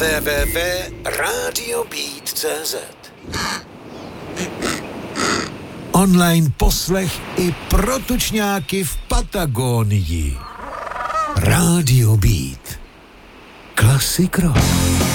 www.radiobeat.cz. Online poslech i pro tučňáky v Patagonii. Radio Beat. Classic rock.